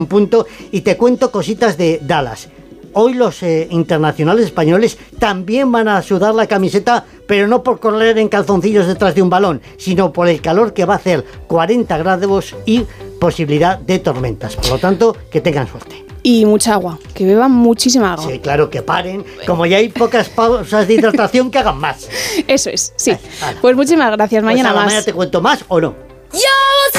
punto y te cuento cositas de Dallas. Hoy los internacionales españoles también van a sudar la camiseta, pero no por correr en calzoncillos detrás de un balón, sino por el calor que va a hacer, 40 grados y posibilidad de tormentas. Por lo tanto, que tengan suerte. Y mucha agua, que beban muchísima agua. Sí, claro, que paren. Como ya hay pocas pausas de hidratación, que hagan más. Eso es, sí. Pues muchísimas gracias. Mañana más. Mañana te cuento más o no.